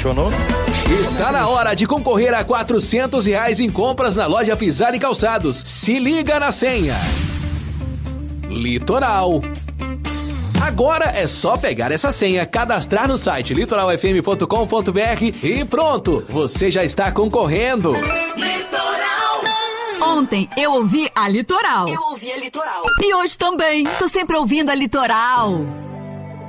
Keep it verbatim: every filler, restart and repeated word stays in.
Funcionou? Está na hora de concorrer a quatrocentos reais em compras na loja Pisar e Calçados. Se liga na senha. Litoral. Agora é só pegar essa senha, cadastrar no site litoral f m ponto com ponto b r e pronto, você já está concorrendo. Litoral. Ontem eu ouvi a Litoral. Eu ouvi a Litoral. E hoje também. Tô sempre ouvindo a Litoral.